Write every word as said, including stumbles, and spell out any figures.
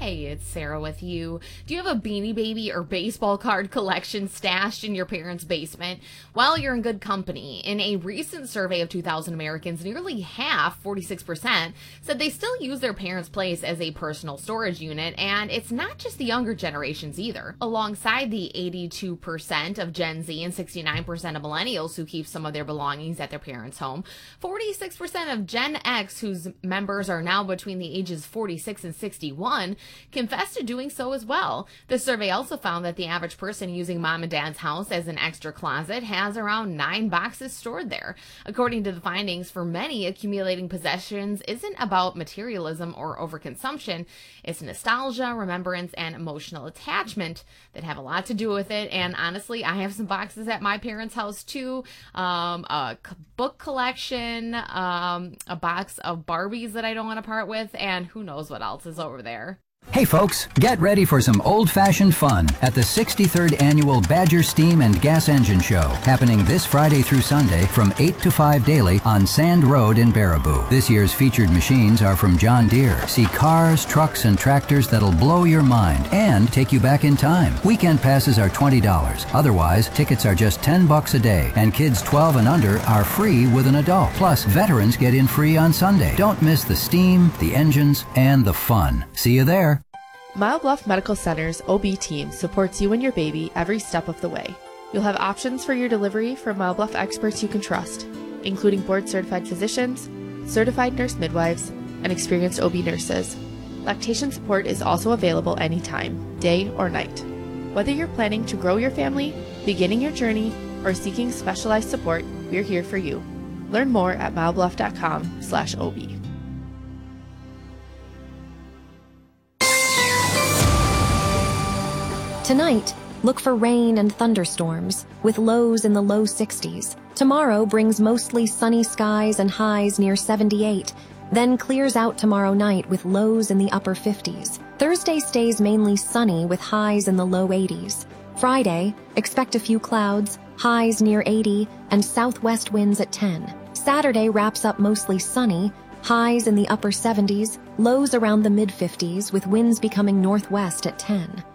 Hey, it's Sarah with you. Do you have a Beanie Baby or baseball card collection stashed in your parents' basement? Well, you're in good company. In a recent survey of two thousand Americans, nearly half, forty-six percent, said they still use their parents' place as a personal storage unit, and it's not just the younger generations either. Alongside the eighty-two percent of Gen Z and sixty-nine percent of millennials who keep some of their belongings at their parents' home, forty-six percent of Gen X, whose members are now between the ages forty-six and sixty-one, confessed to doing so as well. The survey also found that the average person using mom and dad's house as an extra closet has around nine boxes stored there. According to the findings, for many, accumulating possessions isn't about materialism or overconsumption. It's nostalgia, remembrance, and emotional attachment that have a lot to do with it. And honestly, I have some boxes at my parents' house too. Um, a c- book collection, um, a box of Barbies that I don't want to part with, and who knows what else is over there. Hey folks, get ready for some old-fashioned fun at the sixty-third Annual Badger Steam and Gas Engine Show, happening this Friday through Sunday from eight to five daily on Sand Road in Baraboo. This year's featured machines are from John Deere. See cars, trucks, and tractors that'll blow your mind and take you back in time. Weekend passes are twenty dollars. Otherwise, tickets are just ten bucks a day, and kids twelve and under are free with an adult. Plus, veterans get in free on Sunday. Don't miss the steam, the engines, and the fun. See you there. Mile Bluff Medical Center's O B team supports you and your baby every step of the way. You'll have options for your delivery from Mile Bluff experts you can trust, including board-certified physicians, certified nurse midwives, and experienced O B nurses. Lactation support is also available anytime, day or night. Whether you're planning to grow your family, beginning your journey, or seeking specialized support, we're here for you. Learn more at milebluff.com slash OB. Tonight, look for rain and thunderstorms, with lows in the low sixties. Tomorrow brings mostly sunny skies and highs near seventy-eight, then clears out tomorrow night with lows in the upper fifties. Thursday stays mainly sunny with highs in the low eighties. Friday, expect a few clouds, highs near eighty, and southwest winds at ten. Saturday wraps up mostly sunny, highs in the upper seventies, lows around the mid fifties, with winds becoming northwest at ten.